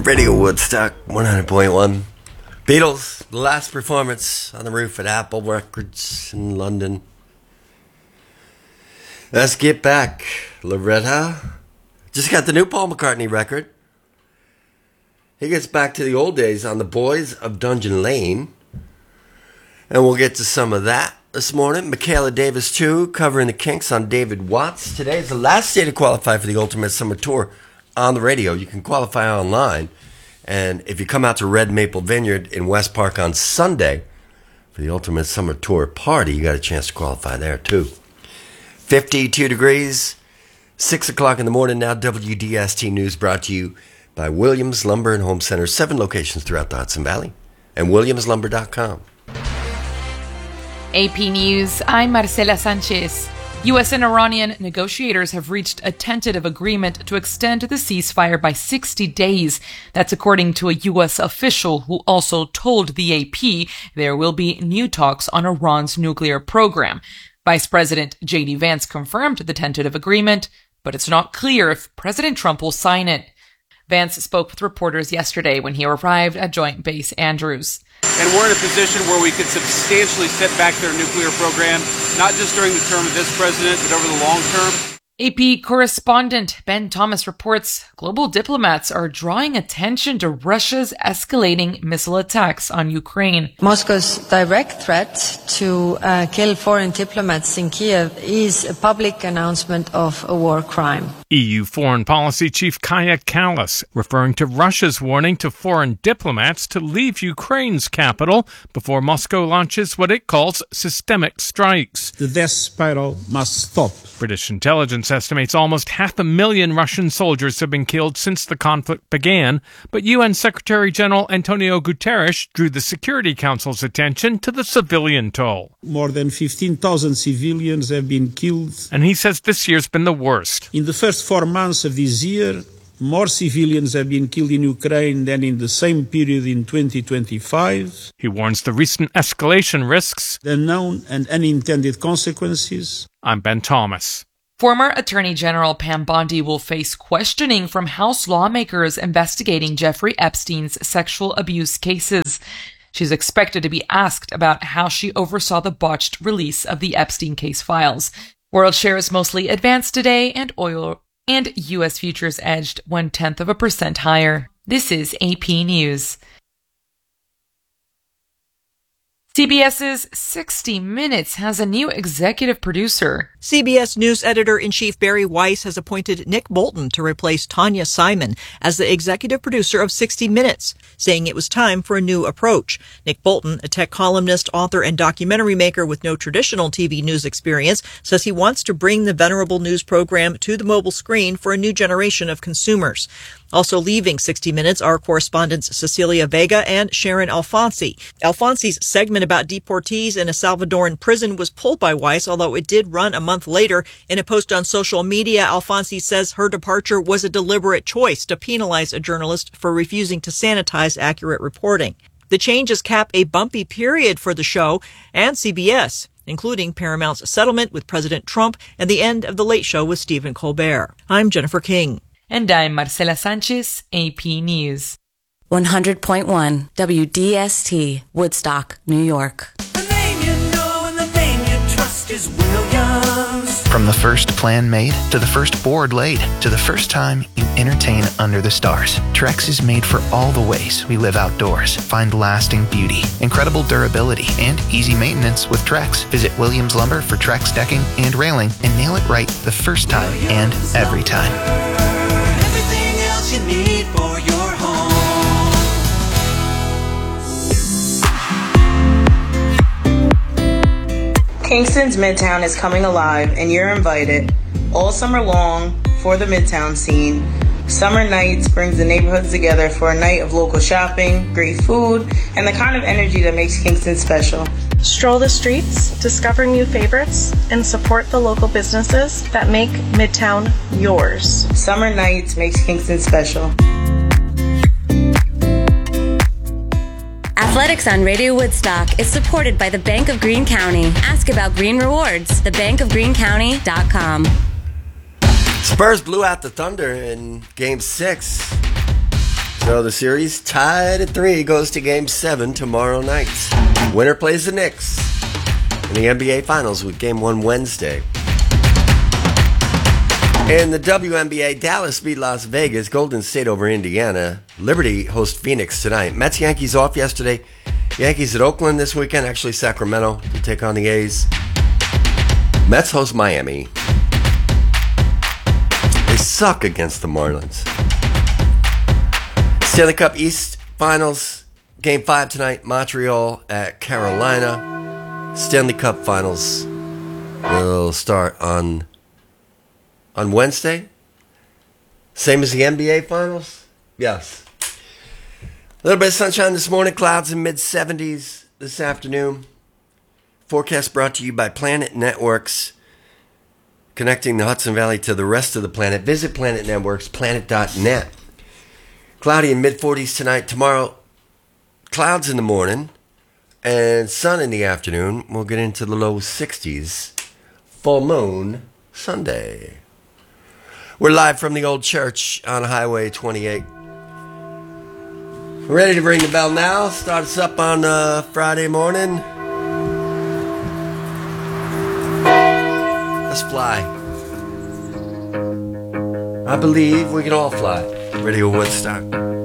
Radio Woodstock 100.1. Beatles, the last performance on the roof at Apple Records in London. Let's get back. Loretta just got the new Paul McCartney record. He gets back to the old days on the Boys of Dungeon Lane. And we'll get to some of that this morning. Michaela Davis, too, covering the Kinks on David Watts. Today is the last day to qualify for the Ultimate Summer Tour on the radio. You can qualify online. And if you come out to Red Maple Vineyard in West Park on Sunday for the Ultimate Summer Tour party, you got a chance to qualify there, too. 52 degrees, 6 o'clock in the morning now. WDST News brought to you by Williams Lumber and Home Center. 7 locations throughout the Hudson Valley. And WilliamsLumber.com. AP News, I'm Marcela Sanchez. U.S. and Iranian negotiators have reached a tentative agreement to extend the ceasefire by 60 days. That's according to a U.S. official who also told the AP there will be new talks on Iran's nuclear program. Vice President J.D. Vance confirmed the tentative agreement, but it's not clear if President Trump will sign it. Vance spoke with reporters yesterday when he arrived at Joint Base Andrews. And we're in a position where we could substantially set back their nuclear program, not just during the term of this president, but over the long term. AP correspondent Ben Thomas reports global diplomats are drawing attention to Russia's escalating missile attacks on Ukraine. Moscow's direct threat to kill foreign diplomats in Kiev is a public announcement of a war crime. EU Foreign Policy Chief Kaja Kallas referring to Russia's warning to foreign diplomats to leave Ukraine's capital before Moscow launches what it calls systemic strikes. The death spiral must stop. British intelligence estimates almost 500,000 Russian soldiers have been killed since the conflict began, but UN Secretary General Antonio Guterres drew the Security Council's attention to the civilian toll. More than 15,000 civilians have been killed. And he says this year's been the worst. In the first 4 months of this year, more civilians have been killed in Ukraine than in the same period in 2025. He warns the recent escalation risks, the known and unintended consequences. I'm Ben Thomas. Former Attorney General Pam Bondi will face questioning from House lawmakers investigating Jeffrey Epstein's sexual abuse cases. She's expected to be asked about how she oversaw the botched release of the Epstein case files. World shares mostly advanced today, and oil and U.S. futures edged 0.1% higher. This is AP News. CBS's 60 Minutes has a new executive producer. CBS News editor-in-chief Barry Weiss has appointed Nick Bolton to replace Tanya Simon as the executive producer of 60 Minutes, saying it was time for a new approach. Nick Bolton, a tech columnist, author, and documentary maker with no traditional TV news experience, says he wants to bring the venerable news program to the mobile screen for a new generation of consumers. Also leaving 60 Minutes are correspondents Cecilia Vega and Sharon Alfonsi. Alfonsi's segment about deportees in a Salvadoran prison was pulled by Weiss, although it did run a month later. In a post on social media, Alfonsi says her departure was a deliberate choice to penalize a journalist for refusing to sanitize accurate reporting. The changes cap a bumpy period for the show and CBS, including Paramount's settlement with President Trump and the end of The Late Show with Stephen Colbert. I'm Jennifer King. And I'm Marcela Sanchez, AP News. 100.1 WDST, Woodstock, New York. The name you know and the name you trust is Williams. From the first plan made, to the first board laid, to the first time you entertain under the stars, Trex is made for all the ways we live outdoors. Find lasting beauty, incredible durability, and easy maintenance with Trex. Visit Williams Lumber for Trex decking and railing and nail it right the first time and every time. Everything else you need for your home. Kingston's Midtown is coming alive, and you're invited all summer long for the Midtown scene. Summer Nights brings the neighborhoods together for a night of local shopping, great food, and the kind of energy that makes Kingston special. Stroll the streets, discover new favorites, and support the local businesses that make Midtown yours. Summer Nights makes Kingston special. Athletics on Radio Woodstock is supported by the Bank of Greene County. Ask about Green Rewards, thebankofgreencounty.com. Spurs blew out the Thunder in Game 6. So the series tied at 3 goes to Game 7 tomorrow night. Winner plays the Knicks in the NBA Finals with Game 1 Wednesday. In the WNBA, Dallas beat Las Vegas, Golden State over Indiana. Liberty hosts Phoenix tonight. Mets Yankees off yesterday. Yankees at Oakland this weekend, actually Sacramento to take on the A's. Mets host Miami. They suck against the Marlins. Stanley Cup East Finals, Game 5 tonight, Montreal at Carolina. Stanley Cup Finals will start on Wednesday. Same as the NBA Finals? Yes. A little bit of sunshine this morning, clouds in mid-70s this afternoon. Forecast brought to you by Planet Networks, connecting the Hudson Valley to the rest of the planet. Visit Planet Networks, planet.net. Cloudy in mid-40s tonight. Tomorrow, clouds in the morning and sun in the afternoon. We'll get into the low 60s. Full moon Sunday. We're live from the old church on Highway 28. We're ready to ring the bell now. Start us up on Friday morning. Let's fly. I believe we can all fly. Radio Woodstock.